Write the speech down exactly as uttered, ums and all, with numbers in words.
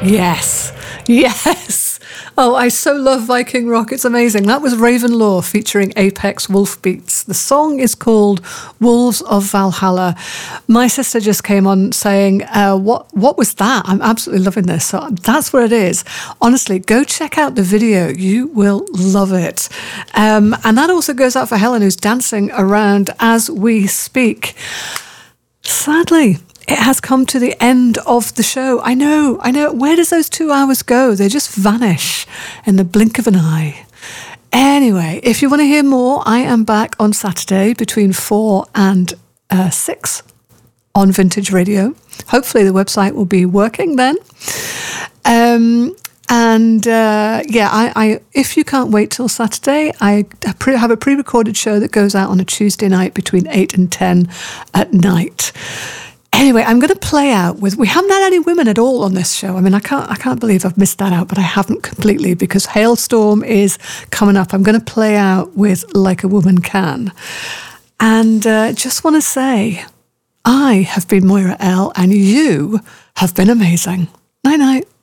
Yes, yes. Oh, I so love Viking rock. It's amazing. That was Raven Law featuring Apex Wolf Beats. The song is called Wolves of Valhalla. My sister just came on saying, uh, what, what was that? I'm absolutely loving this. So that's what it is. Honestly, go check out the video. You will love it. Um, and that also goes out for Helen, who's dancing around as we speak. Sadly, it has come to the end of the show. I know, I know. Where does those two hours go? They just vanish in the blink of an eye. Anyway, if you want to hear more, I am back on Saturday between four and uh, six on Vintage Radio. Hopefully the website will be working then. Um, and uh, yeah, I, I if you can't wait till Saturday, I have a pre-recorded show that goes out on a Tuesday night between eight and ten at night. Anyway, I'm going to play out with, we haven't had any women at all on this show. I mean, I can't I can't believe I've missed that out, but I haven't completely because Hailstorm is coming up. I'm going to play out with Like a Woman Can. And uh, just want to say, I have been Moira L, and you have been amazing. Night-night.